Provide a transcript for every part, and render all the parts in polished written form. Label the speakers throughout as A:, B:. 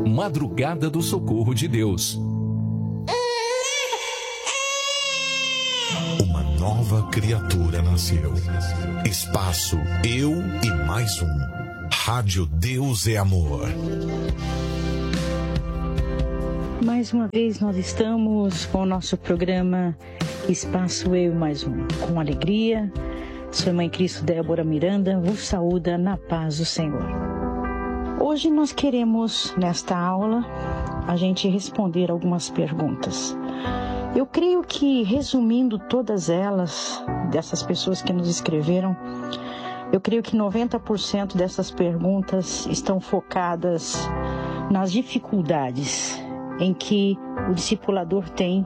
A: Madrugada do Socorro de Deus.
B: Uma nova criatura nasceu. Espaço Eu e Mais Um. Rádio Deus é Amor.
C: Mais uma vez nós estamos com o nosso programa Espaço Eu e Mais Um. Com alegria, sua Mãe Cristo Débora Miranda vos saúda na paz do Senhor. Hoje nós queremos, nesta aula, a gente responder algumas perguntas. Eu creio que, resumindo todas elas, dessas pessoas que nos escreveram, eu creio que 90% dessas perguntas estão focadas nas dificuldades em que o discipulador tem.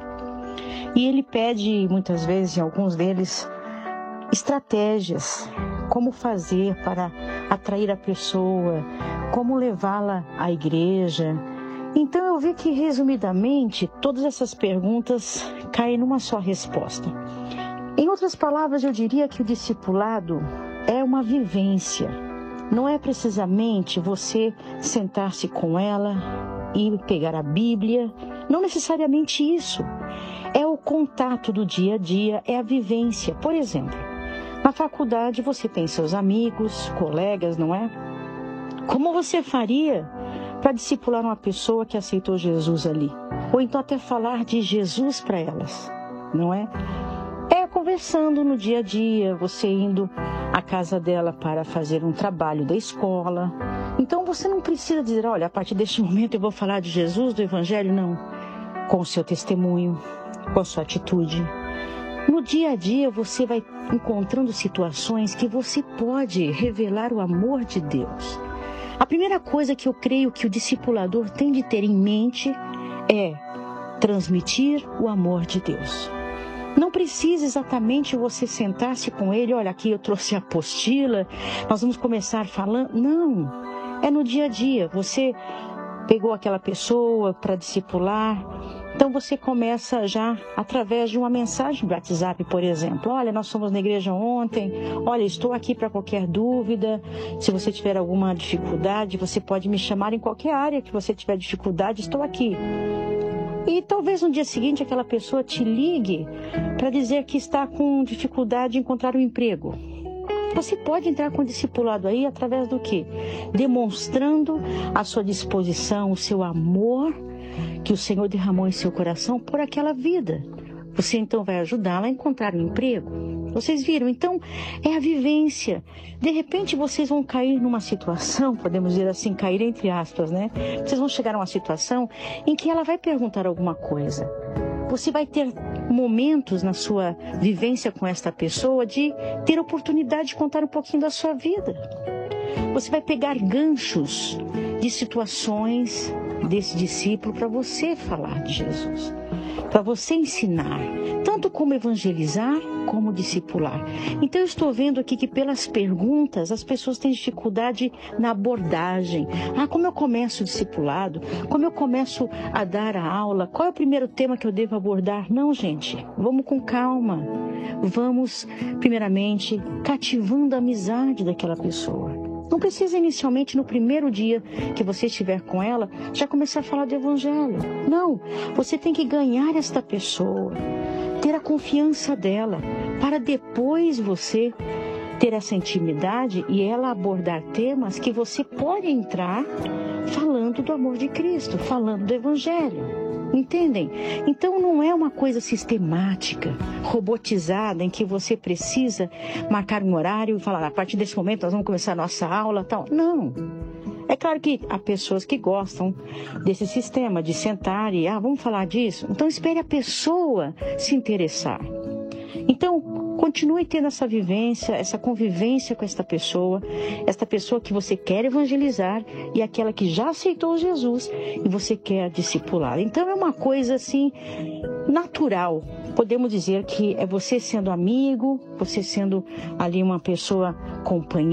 C: E ele pede, muitas vezes, em alguns deles, estratégias, como fazer para atrair a pessoa, como levá-la à igreja. Então eu vi que, resumidamente, todas essas perguntas caem numa só resposta. Em outras palavras, eu diria que o discipulado é uma vivência. Não é precisamente você sentar-se com ela e pegar a Bíblia. Não necessariamente isso. É o contato do dia a dia, é a vivência. Por exemplo, na faculdade você tem seus amigos, colegas, não é? Como você faria para discipular uma pessoa que aceitou Jesus ali? Ou então até falar de Jesus para elas, não é? É conversando no dia a dia, você indo à casa dela para fazer um trabalho da escola. Então você não precisa dizer, olha, a partir deste momento eu vou falar de Jesus, do Evangelho, não. Com o seu testemunho, com a sua atitude. No dia a dia você vai encontrando situações que você pode revelar o amor de Deus. A primeira coisa que eu creio que o discipulador tem de ter em mente é transmitir o amor de Deus. Não precisa exatamente você sentar-se com ele, olha, aqui eu trouxe a apostila, nós vamos começar falando. Não, é no dia a dia. Você pegou aquela pessoa para discipular, então você começa já através de uma mensagem do WhatsApp, por exemplo. Olha, nós fomos na igreja ontem, olha, estou aqui para qualquer dúvida. Se você tiver alguma dificuldade, você pode me chamar em qualquer área que você tiver dificuldade, estou aqui. E talvez no dia seguinte aquela pessoa te ligue para dizer que está com dificuldade de encontrar um emprego. Você pode entrar com o discipulado aí através do quê? Demonstrando a sua disposição, o seu amor que o Senhor derramou em seu coração por aquela vida. Você então vai ajudá-la a encontrar um emprego. Vocês viram? Então, é a vivência. De repente, vocês vão cair numa situação, podemos dizer assim, cair entre aspas, né? Vocês vão chegar a uma situação em que ela vai perguntar alguma coisa. Você vai ter momentos na sua vivência com esta pessoa de ter a oportunidade de contar um pouquinho da sua vida. Você vai pegar ganchos de situações desse discípulo para você falar de Jesus, para você ensinar, tanto como evangelizar, como discipular. Então eu estou vendo aqui que pelas perguntas as pessoas têm dificuldade na abordagem. Como eu começo o discipulado? Como eu começo a dar a aula? Qual é o primeiro tema que eu devo abordar? Não, gente, vamos com calma. Vamos, primeiramente, cativando a amizade daquela pessoa. Não precisa inicialmente, no primeiro dia que você estiver com ela, já começar a falar de evangelho. Não, você tem que ganhar esta pessoa, ter a confiança dela, para depois você ter essa intimidade e ela abordar temas que você pode entrar falando do amor de Cristo, falando do evangelho. Entendem? Então não é uma coisa sistemática, robotizada, em que você precisa marcar um horário e falar, a partir desse momento nós vamos começar a nossa aula, tal. Não. É claro que há pessoas que gostam desse sistema de sentar e, vamos falar disso. Então espere a pessoa se interessar. Então, continue tendo essa vivência, essa convivência com esta pessoa que você quer evangelizar e aquela que já aceitou Jesus e você quer discipular. Então, é uma coisa assim, natural. Podemos dizer que é você sendo amigo, você sendo ali uma pessoa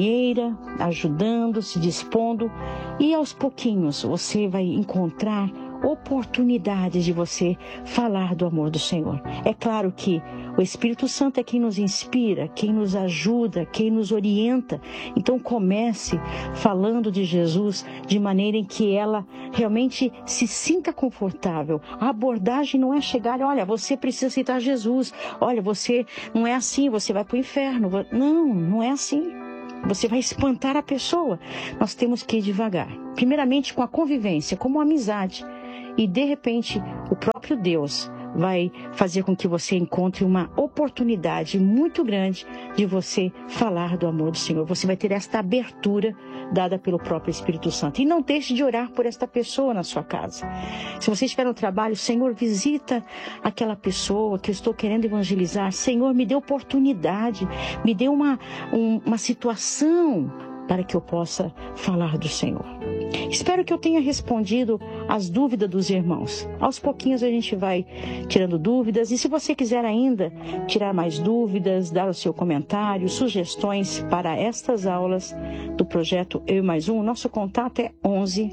C: companheira, ajudando, se dispondo. E aos pouquinhos você vai encontrar oportunidades de você falar do amor do Senhor. É claro que o Espírito Santo é quem nos inspira, quem nos ajuda, quem nos orienta. Então comece falando de Jesus de maneira em que ela realmente se sinta confortável. A abordagem não é chegar, olha, você precisa aceitar Jesus. Olha, você não é assim, você vai para o inferno. Não, não é assim. Você vai espantar a pessoa. Nós temos que ir devagar. Primeiramente com a convivência, como amizade. E de repente, o próprio Deus vai fazer com que você encontre uma oportunidade muito grande de você falar do amor do Senhor. Você vai ter esta abertura dada pelo próprio Espírito Santo. E não deixe de orar por esta pessoa na sua casa. Se você estiver no trabalho, Senhor, visita aquela pessoa que eu estou querendo evangelizar. Senhor, me dê oportunidade, me dê uma situação para que eu possa falar do Senhor. Espero que eu tenha respondido às dúvidas dos irmãos. Aos pouquinhos a gente vai tirando dúvidas. E se você quiser ainda tirar mais dúvidas, dar o seu comentário, sugestões para estas aulas do projeto Eu e Mais Um, nosso contato é 11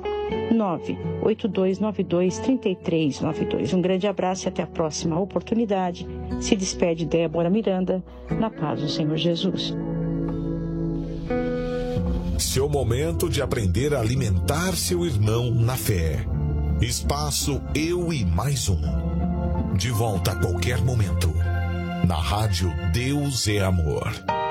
C: 98292 3392. Um grande abraço e até a próxima oportunidade. Se despede Débora Miranda, na paz do Senhor Jesus.
B: Seu momento de aprender a alimentar seu irmão na fé. Espaço Eu e Mais Um. De volta a qualquer momento. Na rádio Deus é Amor.